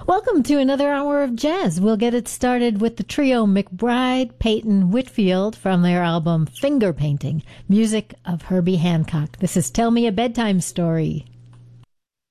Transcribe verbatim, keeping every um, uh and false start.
Welcome to another hour of jazz. We'll get it started with the trio McBride, Peyton, Whitfield from their album Finger Painting, music of Herbie Hancock. This is Tell Me a Bedtime Story.